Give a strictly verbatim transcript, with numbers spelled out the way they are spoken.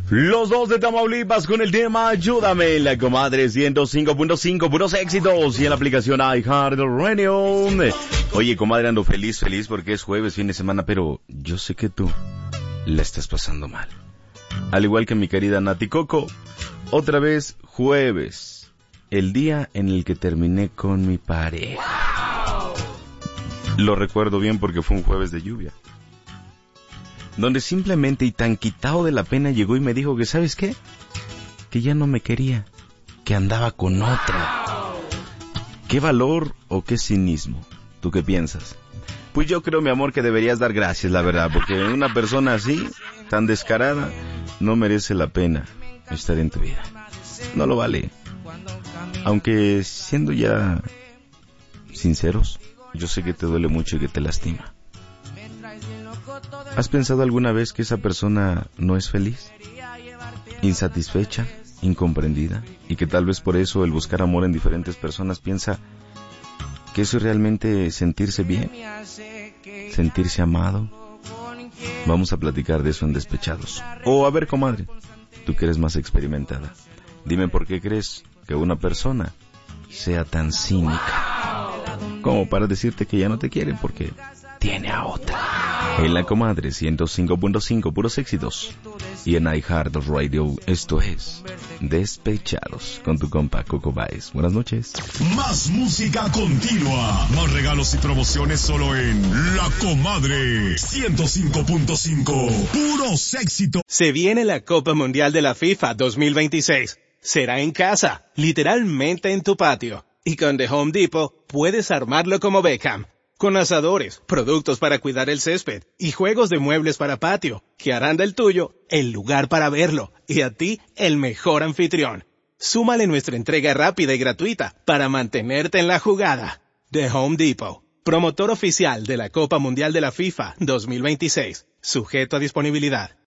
Los dos de Tamaulipas con el tema Ayúdame en la comadre ciento cinco punto cinco, puros éxitos, y en la aplicación iHeartRadio. Oye, comadre, ando feliz, feliz porque es jueves, fin de semana, pero yo sé que tú la estás pasando mal. Al igual que mi querida Nati Coco, otra vez jueves, el día en el que terminé con mi pareja. Lo recuerdo bien porque fue un jueves de lluvia, donde simplemente y tan quitado de la pena llegó y me dijo que, ¿sabes qué? Que ya no me quería, que andaba con otra. ¿Qué valor o qué cinismo? ¿Tú qué piensas? Pues yo creo, mi amor, que deberías dar gracias, la verdad, porque una persona así, tan descarada, no merece la pena estar en tu vida. No lo vale. Aunque, siendo ya sinceros, yo sé que te duele mucho y que te lastima. ¿Has pensado alguna vez que esa persona no es feliz? Insatisfecha, incomprendida, y que tal vez por eso el buscar amor en diferentes personas piensa que eso es realmente sentirse bien, sentirse amado. Vamos a platicar de eso en Despechados. O a ver, comadre, tú que eres más experimentada, dime por qué crees que una persona sea tan cínica como para decirte que ya no te quiere porque tiene a otra. En la comadre ciento cinco punto cinco, puros éxitos, y en iHeartRadio, esto es Despechados con tu compa Coco Baez. Buenas noches. Más música continua, más regalos y promociones solo en La Comadre ciento cinco punto cinco, puros éxitos. Se viene la Copa Mundial de la FIFA dos mil veintiséis. Será en casa, literalmente en tu patio. Y con The Home Depot puedes armarlo como Beckham, con asadores, productos para cuidar el césped y juegos de muebles para patio, que harán del tuyo el lugar para verlo y a ti el mejor anfitrión. Súmale nuestra entrega rápida y gratuita para mantenerte en la jugada. The Home Depot, promotor oficial de la Copa Mundial de la FIFA dos mil veintiséis, sujeto a disponibilidad.